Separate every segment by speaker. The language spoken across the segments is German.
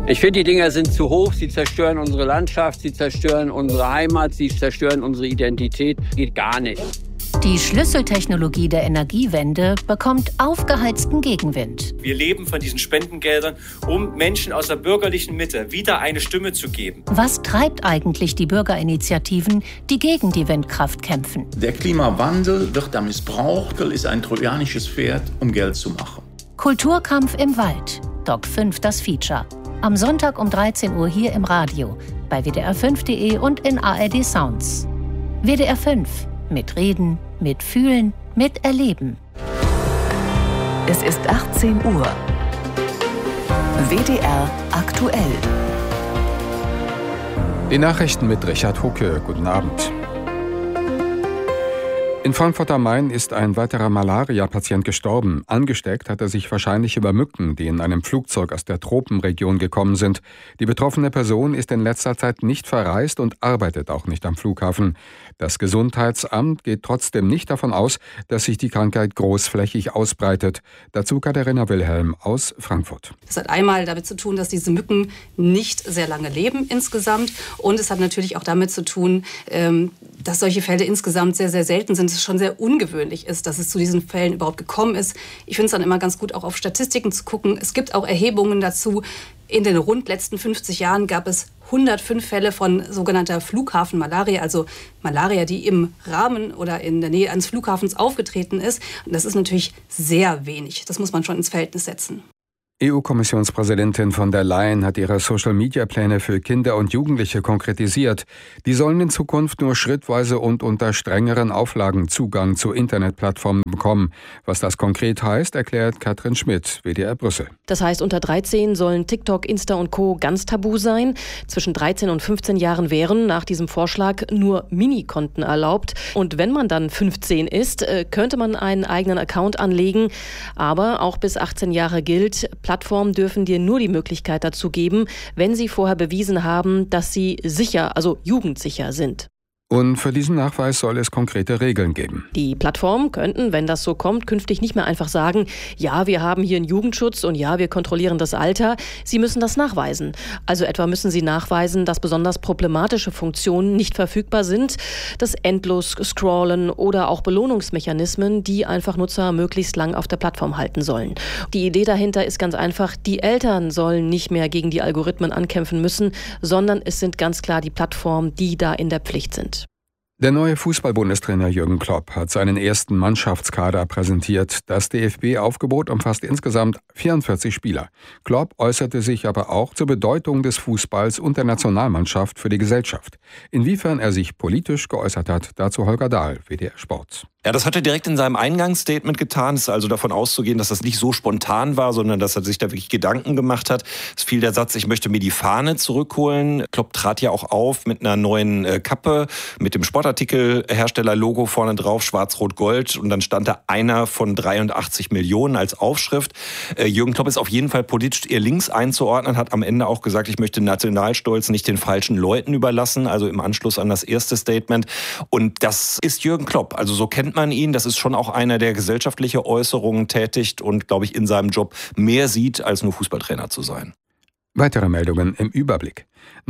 Speaker 1: Ich finde, die Dinger sind zu hoch. Sie zerstören unsere Landschaft, sie zerstören unsere Heimat, sie zerstören unsere Identität. Geht gar nicht.
Speaker 2: Die Schlüsseltechnologie der Energiewende bekommt aufgeheizten Gegenwind.
Speaker 3: Wir leben von diesen Spendengeldern, um Menschen aus der bürgerlichen Mitte wieder eine Stimme zu geben.
Speaker 2: Was treibt eigentlich die Bürgerinitiativen, die gegen die Windkraft kämpfen?
Speaker 4: Der Klimawandel wird da missbraucht, ist ein trojanisches Pferd, um Geld zu machen.
Speaker 2: Kulturkampf im Wald. Doc 5 das Feature. Am Sonntag um 13 Uhr hier im Radio, bei wdr5.de und in ARD Sounds. WDR 5. Mitreden, mitfühlen, miterleben.
Speaker 5: Es ist 18 Uhr. WDR aktuell.
Speaker 6: Die Nachrichten mit Richard Hucke. Guten Abend. In Frankfurt am Main ist ein weiterer Malaria-Patient gestorben. Angesteckt hat er sich wahrscheinlich über Mücken, die in einem Flugzeug aus der Tropenregion gekommen sind. Die betroffene Person ist in letzter Zeit nicht verreist und arbeitet auch nicht am Flughafen. Das Gesundheitsamt geht trotzdem nicht davon aus, dass sich die Krankheit großflächig ausbreitet. Dazu Katharina Wilhelm aus Frankfurt.
Speaker 7: Das hat einmal damit zu tun, dass diese Mücken nicht sehr lange leben insgesamt. Und es hat natürlich auch damit zu tun, dass solche Fälle insgesamt sehr, sehr selten sind. Es schon sehr ungewöhnlich ist, dass es zu diesen Fällen überhaupt gekommen ist. Ich finde es dann immer ganz gut, auch auf Statistiken zu gucken. Es gibt auch Erhebungen dazu. In den rund letzten 50 Jahren gab es 105 Fälle von sogenannter Flughafenmalaria, also Malaria, die im Rahmen oder in der Nähe eines Flughafens aufgetreten ist. Und das ist natürlich sehr wenig. Das muss man schon ins Verhältnis setzen.
Speaker 6: EU-Kommissionspräsidentin von der Leyen hat ihre Social-Media-Pläne für Kinder und Jugendliche konkretisiert. Die sollen in Zukunft nur schrittweise und unter strengeren Auflagen Zugang zu Internetplattformen bekommen. Was das konkret heißt, erklärt Katrin Schmidt, WDR Brüssel.
Speaker 8: Das heißt, unter 13 sollen TikTok, Insta und Co. ganz tabu sein. Zwischen 13 und 15 Jahren wären nach diesem Vorschlag nur Minikonten erlaubt. Und wenn man dann 15 ist, könnte man einen eigenen Account anlegen. Aber auch bis 18 Jahre gilt, Plattformen dürfen dir nur die Möglichkeit dazu geben, wenn sie vorher bewiesen haben, dass sie sicher, also jugendsicher sind.
Speaker 6: Und für diesen Nachweis soll es konkrete Regeln geben.
Speaker 8: Die Plattformen könnten, wenn das so kommt, künftig nicht mehr einfach sagen, ja, wir haben hier einen Jugendschutz und ja, wir kontrollieren das Alter. Sie müssen das nachweisen. Also etwa müssen sie nachweisen, dass besonders problematische Funktionen nicht verfügbar sind, das endlos Scrollen oder auch Belohnungsmechanismen, die einfach Nutzer möglichst lang auf der Plattform halten sollen. Die Idee dahinter ist ganz einfach, die Eltern sollen nicht mehr gegen die Algorithmen ankämpfen müssen, sondern es sind ganz klar die Plattformen, die da in der Pflicht sind.
Speaker 6: Der neue Fußball-Bundestrainer Jürgen Klopp hat seinen ersten Mannschaftskader präsentiert. Das DFB-Aufgebot umfasst insgesamt 44 Spieler. Klopp äußerte sich aber auch zur Bedeutung des Fußballs und der Nationalmannschaft für die Gesellschaft. Inwiefern er sich politisch geäußert hat, dazu Holger Dahl, WDR Sport.
Speaker 9: Ja, das hat er direkt in seinem Eingangsstatement getan. Es ist also davon auszugehen, dass das nicht so spontan war, sondern dass er sich da wirklich Gedanken gemacht hat. Es fiel der Satz, ich möchte mir die Fahne zurückholen. Klopp trat ja auch auf mit einer neuen Kappe, mit dem Sportartikelhersteller-Logo vorne drauf, schwarz-rot-gold. Und dann stand da einer von 83 Millionen als Aufschrift. Jürgen Klopp ist auf jeden Fall politisch eher links einzuordnen, hat am Ende auch gesagt, ich möchte Nationalstolz nicht den falschen Leuten überlassen, also im Anschluss an das erste Statement. Und das ist Jürgen Klopp. Also so kennt man ihn. Das ist schon auch einer, der gesellschaftliche Äußerungen tätigt und, glaube ich, in seinem Job mehr sieht, als nur Fußballtrainer zu sein.
Speaker 6: Weitere Meldungen im Überblick.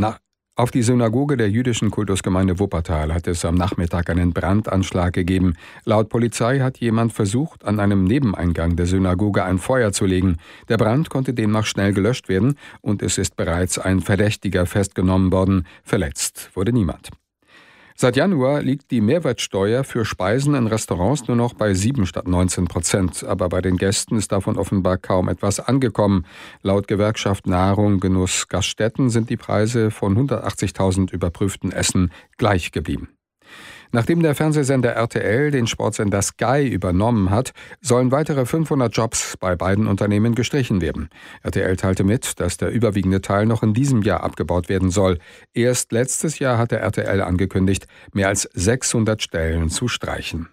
Speaker 6: Auf die Synagoge der jüdischen Kultusgemeinde Wuppertal hat es am Nachmittag einen Brandanschlag gegeben. Laut Polizei hat jemand versucht, an einem Nebeneingang der Synagoge ein Feuer zu legen. Der Brand konnte demnach schnell gelöscht werden und es ist bereits ein Verdächtiger festgenommen worden. Verletzt wurde niemand. Seit Januar liegt die Mehrwertsteuer für Speisen in Restaurants nur noch bei 7 statt 19%. Aber bei den Gästen ist davon offenbar kaum etwas angekommen. Laut Gewerkschaft Nahrung, Genuss, Gaststätten sind die Preise von 180.000 überprüften Essen gleich geblieben. Nachdem der Fernsehsender RTL den Sportsender Sky übernommen hat, sollen weitere 500 Jobs bei beiden Unternehmen gestrichen werden. RTL teilte mit, dass der überwiegende Teil noch in diesem Jahr abgebaut werden soll. Erst letztes Jahr hatte RTL angekündigt, mehr als 600 Stellen zu streichen.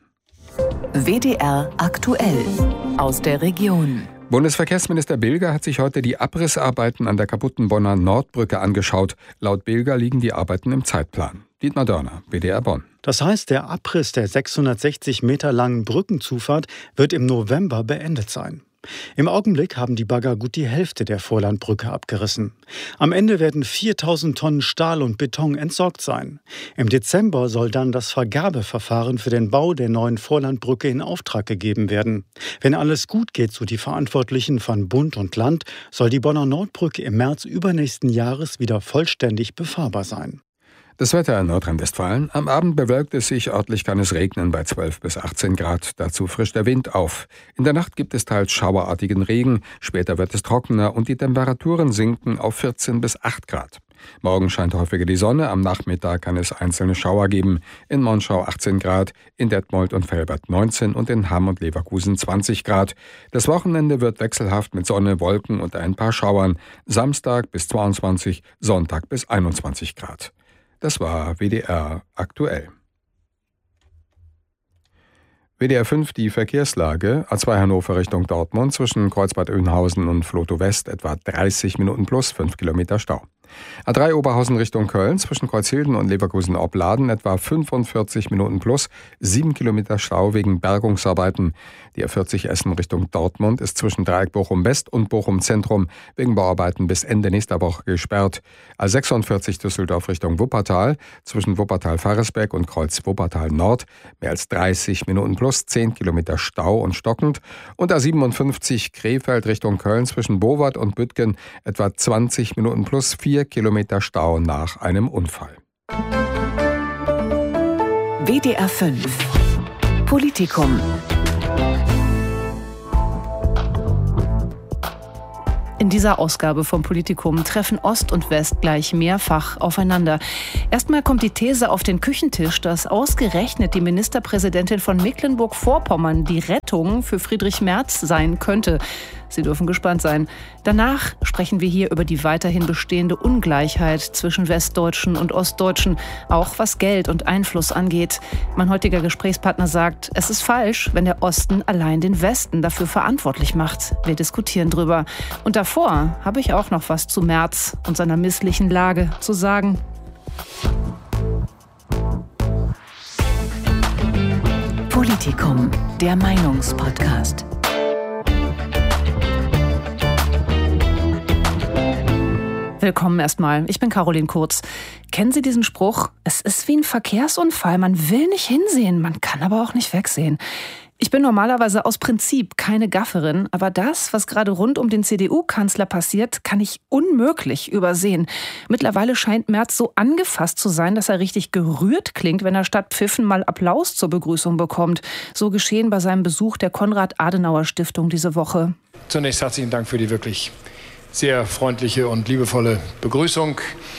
Speaker 5: WDR aktuell aus der Region.
Speaker 6: Bundesverkehrsminister Bilger hat sich heute die Abrissarbeiten an der kaputten Bonner Nordbrücke angeschaut. Laut Bilger liegen die Arbeiten im Zeitplan. Dietmar Dörner, WDR Bonn.
Speaker 10: Das heißt, der Abriss der 660 Meter langen Brückenzufahrt wird im November beendet sein. Im Augenblick haben die Bagger gut die Hälfte der Vorlandbrücke abgerissen. Am Ende werden 4.000 Tonnen Stahl und Beton entsorgt sein. Im Dezember soll dann das Vergabeverfahren für den Bau der neuen Vorlandbrücke in Auftrag gegeben werden. Wenn alles gut geht, so die Verantwortlichen von Bund und Land, soll die Bonner Nordbrücke im März übernächsten Jahres wieder vollständig befahrbar sein.
Speaker 6: Das Wetter in Nordrhein-Westfalen. Am Abend bewölkt es sich, örtlich kann es regnen bei 12 bis 18 Grad. Dazu frischt der Wind auf. In der Nacht gibt es teils schauerartigen Regen. Später wird es trockener und die Temperaturen sinken auf 14 bis 8 Grad. Morgen scheint häufiger die Sonne. Am Nachmittag kann es einzelne Schauer geben. In Monschau 18 Grad, in Detmold und Velbert 19 und in Hamm und Leverkusen 20 Grad. Das Wochenende wird wechselhaft mit Sonne, Wolken und ein paar Schauern. Samstag bis 22, Sonntag bis 21 Grad. Das war WDR aktuell. WDR 5 die Verkehrslage. A2 Hannover Richtung Dortmund zwischen Kreuzbad Oeynhausen und Vlotho West etwa 30 Minuten plus 5 Kilometer Stau. A3 Oberhausen Richtung Köln zwischen Kreuzhilden und Leverkusen-Opladen etwa 45 Minuten plus 7 Kilometer Stau wegen Bergungsarbeiten. Die A40 Essen Richtung Dortmund ist zwischen Dreieck Bochum West und Bochum Zentrum wegen Bauarbeiten bis Ende nächster Woche gesperrt. A46 Düsseldorf Richtung Wuppertal zwischen Wuppertal-Faresbeck und Kreuz Wuppertal Nord mehr als 30 Minuten plus 10 Kilometer Stau und stockend. Und A57 Krefeld Richtung Köln zwischen Bowart und Büttgen etwa 20 Minuten plus 4 Kilometer Stau nach einem Unfall.
Speaker 5: WDR 5 Politikum.
Speaker 11: In dieser Ausgabe vom Politikum treffen Ost und West gleich mehrfach aufeinander. Erstmal kommt die These auf den Küchentisch, dass ausgerechnet die Ministerpräsidentin von Mecklenburg-Vorpommern die Rettung für Friedrich Merz sein könnte. Sie dürfen gespannt sein. Danach sprechen wir hier über die weiterhin bestehende Ungleichheit zwischen Westdeutschen und Ostdeutschen, auch was Geld und Einfluss angeht. Mein heutiger Gesprächspartner sagt, es ist falsch, wenn der Osten allein den Westen dafür verantwortlich macht. Wir diskutieren drüber. Und davor habe ich auch noch was zu Merz und seiner misslichen Lage zu sagen.
Speaker 5: Politikum, der Meinungspodcast.
Speaker 11: Willkommen erstmal. Ich bin Caroline Kurz. Kennen Sie diesen Spruch? Es ist wie ein Verkehrsunfall. Man will nicht hinsehen, man kann aber auch nicht wegsehen. Ich bin normalerweise aus Prinzip keine Gafferin, aber das, was gerade rund um den CDU-Kanzler passiert, kann ich unmöglich übersehen. Mittlerweile scheint Merz so angefasst zu sein, dass er richtig gerührt klingt, wenn er statt Pfiffen mal Applaus zur Begrüßung bekommt. So geschehen bei seinem Besuch der Konrad-Adenauer-Stiftung diese Woche.
Speaker 12: Zunächst herzlichen Dank für die wirklich sehr freundliche und liebevolle Begrüßung.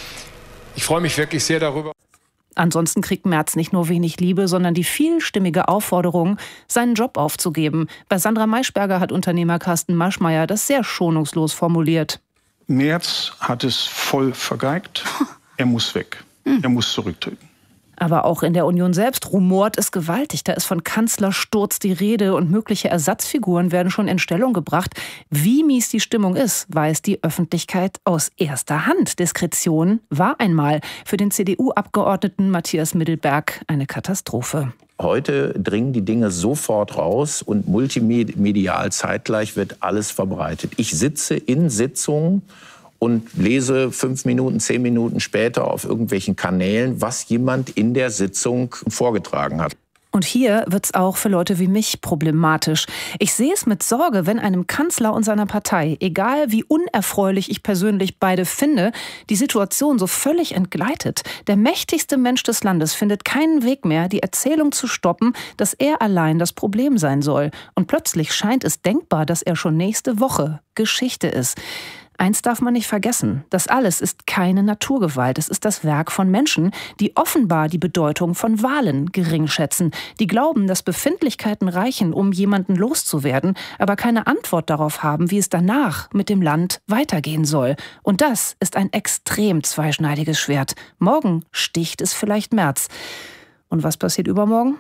Speaker 12: Ich freue mich wirklich sehr darüber.
Speaker 11: Ansonsten kriegt Merz nicht nur wenig Liebe, sondern die vielstimmige Aufforderung, seinen Job aufzugeben. Bei Sandra Maischberger hat Unternehmer Carsten Maschmeyer das sehr schonungslos formuliert.
Speaker 13: Merz hat es voll vergeigt. Er muss weg. Er muss zurücktreten.
Speaker 11: Aber auch in der Union selbst rumort es gewaltig. Da ist von Kanzlersturz die Rede und mögliche Ersatzfiguren werden schon in Stellung gebracht. Wie mies die Stimmung ist, weiß die Öffentlichkeit aus erster Hand. Diskretion war einmal für den CDU-Abgeordneten Matthias Middelberg eine Katastrophe.
Speaker 14: Heute dringen die Dinge sofort raus und multimedial zeitgleich wird alles verbreitet. Ich sitze in Sitzungen und lese 5 Minuten, 10 Minuten später auf irgendwelchen Kanälen, was jemand in der Sitzung vorgetragen hat.
Speaker 11: Und hier wird's auch für Leute wie mich problematisch. Ich sehe es mit Sorge, wenn einem Kanzler und seiner Partei, egal wie unerfreulich ich persönlich beide finde, die Situation so völlig entgleitet. Der mächtigste Mensch des Landes findet keinen Weg mehr, die Erzählung zu stoppen, dass er allein das Problem sein soll. Und plötzlich scheint es denkbar, dass er schon nächste Woche Geschichte ist. Eins darf man nicht vergessen, das alles ist keine Naturgewalt, es ist das Werk von Menschen, die offenbar die Bedeutung von Wahlen gering schätzen, die glauben, dass Befindlichkeiten reichen, um jemanden loszuwerden, aber keine Antwort darauf haben, wie es danach mit dem Land weitergehen soll. Und das ist ein extrem zweischneidiges Schwert. Morgen sticht es vielleicht Merz. Und was passiert übermorgen?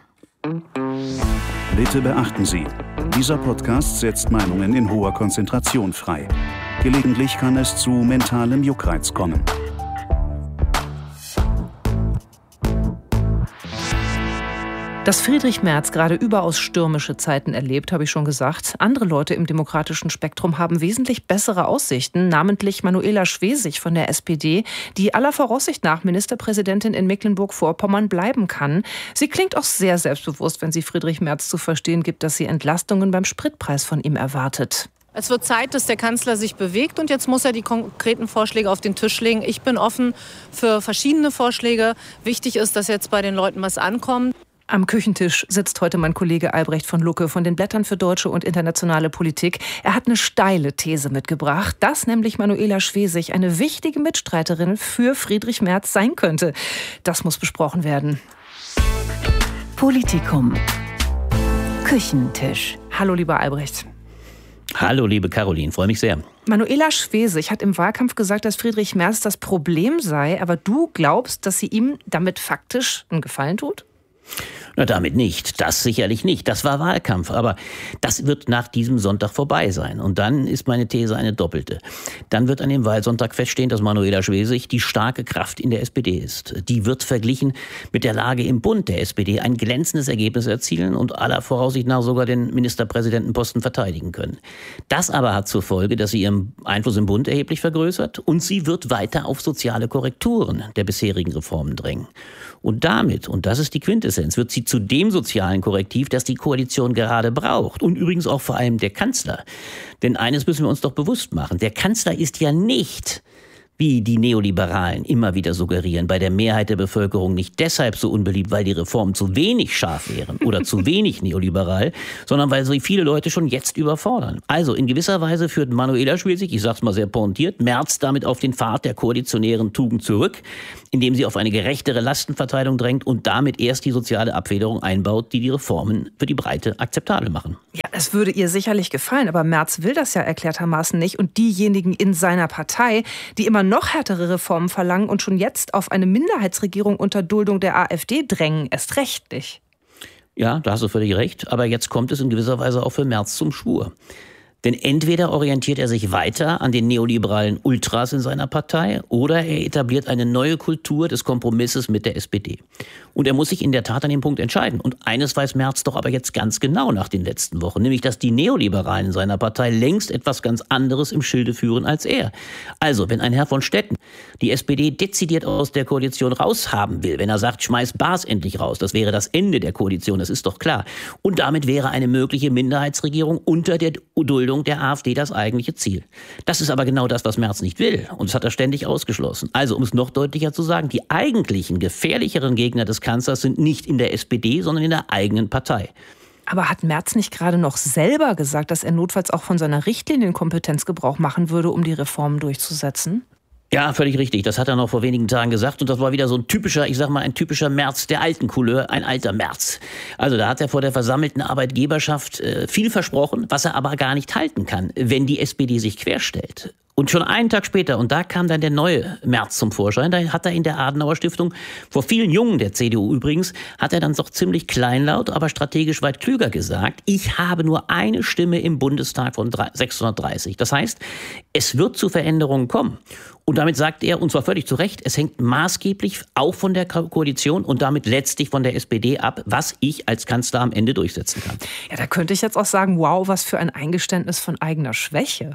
Speaker 15: Bitte beachten Sie, dieser Podcast setzt Meinungen in hoher Konzentration frei. Gelegentlich kann es zu mentalem Juckreiz kommen.
Speaker 11: Dass Friedrich Merz gerade überaus stürmische Zeiten erlebt, habe ich schon gesagt. Andere Leute im demokratischen Spektrum haben wesentlich bessere Aussichten, namentlich Manuela Schwesig von der SPD, die aller Voraussicht nach Ministerpräsidentin in Mecklenburg-Vorpommern bleiben kann. Sie klingt auch sehr selbstbewusst, wenn sie Friedrich Merz zu verstehen gibt, dass sie Entlastungen beim Spritpreis von ihm erwartet.
Speaker 16: Es wird Zeit, dass der Kanzler sich bewegt und jetzt muss er die konkreten Vorschläge auf den Tisch legen. Ich bin offen für verschiedene Vorschläge. Wichtig ist, dass jetzt bei den Leuten was ankommt.
Speaker 11: Am Küchentisch sitzt heute mein Kollege Albrecht von Lucke von den Blättern für deutsche und internationale Politik. Er hat eine steile These mitgebracht, dass nämlich Manuela Schwesig eine wichtige Mitstreiterin für Friedrich Merz sein könnte. Das muss besprochen werden.
Speaker 5: Politikum. Küchentisch.
Speaker 11: Hallo, lieber Albrecht.
Speaker 17: Hallo, liebe Caroline, freue mich sehr.
Speaker 11: Manuela Schwesig hat im Wahlkampf gesagt, dass Friedrich Merz das Problem sei, aber du glaubst, dass sie ihm damit faktisch einen Gefallen tut?
Speaker 17: Na, damit nicht. Das sicherlich nicht. Das war Wahlkampf. Aber das wird nach diesem Sonntag vorbei sein. Und dann ist meine These eine doppelte. Dann wird an dem Wahlsonntag feststehen, dass Manuela Schwesig die starke Kraft in der SPD ist. Die wird verglichen mit der Lage im Bund der SPD ein glänzendes Ergebnis erzielen und aller Voraussicht nach sogar den Ministerpräsidentenposten verteidigen können. Das aber hat zur Folge, dass sie ihren Einfluss im Bund erheblich vergrößert und sie wird weiter auf soziale Korrekturen der bisherigen Reformen drängen. Und damit, und das ist die Quintessenz, wird sie zu dem sozialen Korrektiv, das die Koalition gerade braucht. Und übrigens auch vor allem der Kanzler. Denn eines müssen wir uns doch bewusst machen. Der Kanzler ist ja nicht, wie die Neoliberalen immer wieder suggerieren, bei der Mehrheit der Bevölkerung nicht deshalb so unbeliebt, weil die Reformen zu wenig scharf wären oder zu wenig neoliberal, sondern weil sie viele Leute schon jetzt überfordern. Also in gewisser Weise führt Manuela Schwesig, ich sag's mal sehr pointiert, Merz damit auf den Pfad der koalitionären Tugend zurück, indem sie auf eine gerechtere Lastenverteilung drängt und damit erst die soziale Abfederung einbaut, die die Reformen für die Breite akzeptabel machen.
Speaker 11: Ja, das würde ihr sicherlich gefallen, aber Merz will das ja erklärtermaßen nicht. Und diejenigen in seiner Partei, die immer noch härtere Reformen verlangen und schon jetzt auf eine Minderheitsregierung unter Duldung der AfD drängen, erst recht nicht.
Speaker 17: Ja, da hast du völlig recht, aber jetzt kommt es in gewisser Weise auch für Merz zum Schwur. Denn entweder orientiert er sich weiter an den neoliberalen Ultras in seiner Partei oder er etabliert eine neue Kultur des Kompromisses mit der SPD. Und er muss sich in der Tat an dem Punkt entscheiden. Und eines weiß Merz doch aber jetzt ganz genau nach den letzten Wochen, nämlich dass die Neoliberalen in seiner Partei längst etwas ganz anderes im Schilde führen als er. Also, wenn ein Herr von Stetten die SPD dezidiert aus der Koalition raushaben will, wenn er sagt, schmeiß Baas endlich raus, das wäre das Ende der Koalition, das ist doch klar. Und damit wäre eine mögliche Minderheitsregierung unter der Duldung der AfD das eigentliche Ziel. Das ist aber genau das, was Merz nicht will. Und das hat er ständig ausgeschlossen. Also, um es noch deutlicher zu sagen, die eigentlichen, gefährlicheren Gegner des Kanzlers sind nicht in der SPD, sondern in der eigenen Partei.
Speaker 11: Aber hat Merz nicht gerade noch selber gesagt, dass er notfalls auch von seiner Richtlinienkompetenz Gebrauch machen würde, um die Reformen durchzusetzen?
Speaker 17: Ja, völlig richtig. Das hat er noch vor wenigen Tagen gesagt. Und das war wieder so ein typischer, ich sag mal, ein typischer Merz der alten Couleur, ein alter Merz. Also da hat er vor der versammelten Arbeitgeberschaft viel versprochen, was er aber gar nicht halten kann, wenn die SPD sich querstellt. Und schon einen Tag später, und da kam dann der neue Merz zum Vorschein, da hat er in der Adenauer Stiftung, vor vielen Jungen der CDU übrigens, hat er dann doch ziemlich kleinlaut, aber strategisch weit klüger gesagt, ich habe nur eine Stimme im Bundestag von 630. Das heißt, es wird zu Veränderungen kommen. Und damit sagt er, und zwar völlig zu Recht, es hängt maßgeblich auch von der Koalition und damit letztlich von der SPD ab, was ich als Kanzler am Ende durchsetzen kann.
Speaker 11: Ja, da könnte ich jetzt auch sagen, wow, was für ein Eingeständnis von eigener Schwäche.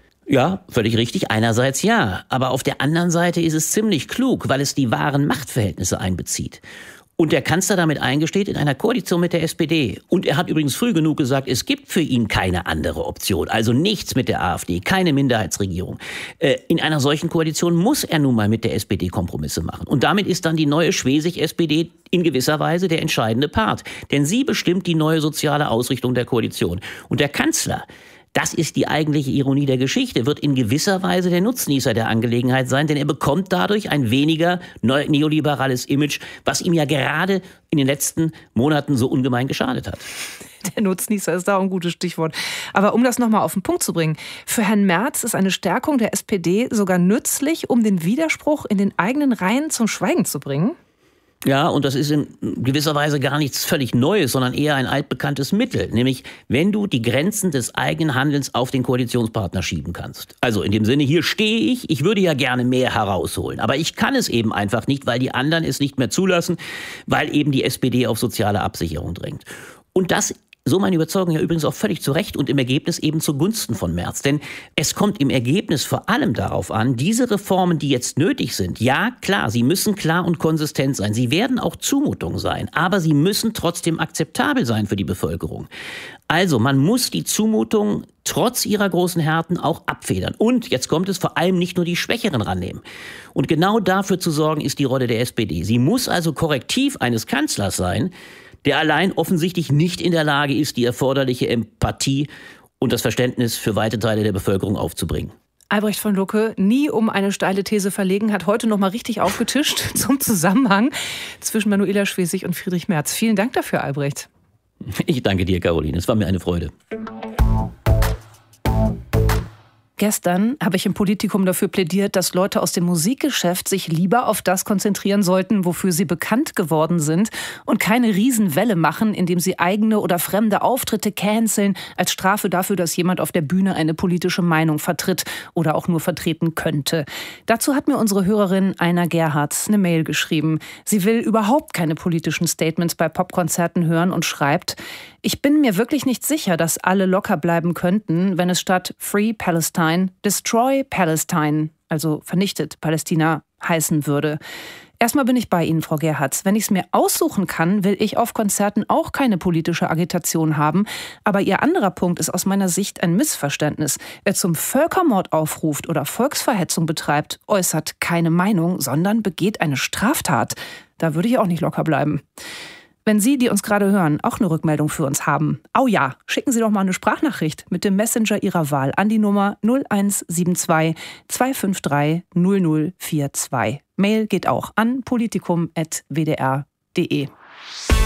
Speaker 17: Ja, völlig richtig. Einerseits ja. Aber auf der anderen Seite ist es ziemlich klug, weil es die wahren Machtverhältnisse einbezieht. Und der Kanzler damit eingesteht in einer Koalition mit der SPD. Und er hat übrigens früh genug gesagt, es gibt für ihn keine andere Option. Also nichts mit der AfD, keine Minderheitsregierung. In einer solchen Koalition muss er nun mal mit der SPD Kompromisse machen. Und damit ist dann die neue Schwesig-SPD in gewisser Weise der entscheidende Part. Denn sie bestimmt die neue soziale Ausrichtung der Koalition. Und der Kanzler, das ist die eigentliche Ironie der Geschichte, wird in gewisser Weise der Nutznießer der Angelegenheit sein, denn er bekommt dadurch ein weniger neoliberales Image, was ihm ja gerade in den letzten Monaten so ungemein geschadet hat.
Speaker 11: Der Nutznießer ist da ein gutes Stichwort. Aber um das nochmal auf den Punkt zu bringen, für Herrn Merz ist eine Stärkung der SPD sogar nützlich, um den Widerspruch in den eigenen Reihen zum Schweigen zu bringen?
Speaker 17: Ja, und das ist in gewisser Weise gar nichts völlig Neues, sondern eher ein altbekanntes Mittel. Nämlich, wenn du die Grenzen des eigenen Handelns auf den Koalitionspartner schieben kannst. Also in dem Sinne, hier stehe ich würde ja gerne mehr herausholen. Aber ich kann es eben einfach nicht, weil die anderen es nicht mehr zulassen, weil eben die SPD auf soziale Absicherung drängt. Und das so meine Überzeugung ja übrigens auch völlig zu Recht und im Ergebnis eben zugunsten von Merz. Denn es kommt im Ergebnis vor allem darauf an, diese Reformen, die jetzt nötig sind, ja klar, sie müssen klar und konsistent sein. Sie werden auch Zumutung sein, aber sie müssen trotzdem akzeptabel sein für die Bevölkerung. Also man muss die Zumutung trotz ihrer großen Härten auch abfedern. Und jetzt kommt es, vor allem nicht nur die Schwächeren rannehmen. Und genau dafür zu sorgen, ist die Rolle der SPD. Sie muss also Korrektiv eines Kanzlers sein, der allein offensichtlich nicht in der Lage ist, die erforderliche Empathie und das Verständnis für weite Teile der Bevölkerung aufzubringen.
Speaker 11: Albrecht von Lucke, nie um eine steile These verlegen, hat heute noch mal richtig aufgetischt zum Zusammenhang zwischen Manuela Schwesig und Friedrich Merz. Vielen Dank dafür, Albrecht.
Speaker 17: Ich danke dir, Caroline. Es war mir eine Freude.
Speaker 11: Gestern habe ich im Politikum dafür plädiert, dass Leute aus dem Musikgeschäft sich lieber auf das konzentrieren sollten, wofür sie bekannt geworden sind und keine Riesenwelle machen, indem sie eigene oder fremde Auftritte canceln, als Strafe dafür, dass jemand auf der Bühne eine politische Meinung vertritt oder auch nur vertreten könnte. Dazu hat mir unsere Hörerin Aina Gerhards eine Mail geschrieben. Sie will überhaupt keine politischen Statements bei Popkonzerten hören und schreibt: Ich bin mir wirklich nicht sicher, dass alle locker bleiben könnten, wenn es statt Free Palestine Destroy Palestine, also vernichtet Palästina, heißen würde. Erstmal bin ich bei Ihnen, Frau Gerhards. Wenn ich es mir aussuchen kann, will ich auf Konzerten auch keine politische Agitation haben. Aber Ihr anderer Punkt ist aus meiner Sicht ein Missverständnis. Wer zum Völkermord aufruft oder Volksverhetzung betreibt, äußert keine Meinung, sondern begeht eine Straftat. Da würde ich auch nicht locker bleiben. Wenn Sie, die uns gerade hören, auch eine Rückmeldung für uns haben, oh ja, schicken Sie doch mal eine Sprachnachricht mit dem Messenger Ihrer Wahl an die Nummer 0172 253 0042. Mail geht auch an politikum@wdr.de.